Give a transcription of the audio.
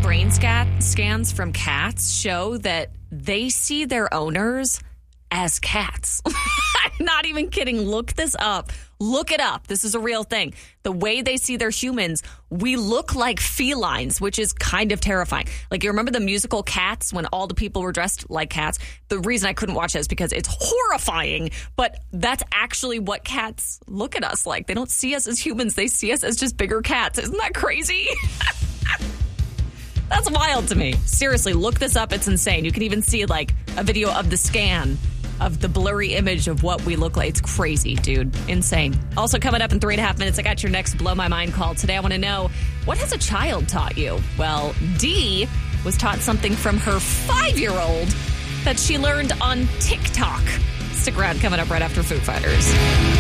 brain scans from cats show that they see their owners as cats. I'm not even kidding. Look this up. Look it up. This is a real thing. The way they see their humans, we look like felines, which is kind of terrifying. Like, you remember the musical Cats when all the people were dressed like cats? The reason I couldn't watch that is because it's horrifying, but that's actually what cats look at us like. They don't see us as humans. They see us as just bigger cats. Isn't that crazy? That's wild to me. Seriously, look this up. It's insane. You can even see like a video of the scan of the blurry image of what we look like. It's crazy, dude. Insane. Also coming up in 3.5 minutes, I got your next Blow My Mind call. Today I want to know, what has a child taught you? Well, Dee was taught something from her 5-year-old that she learned on TikTok. Stick around, coming up right after Foo Fighters.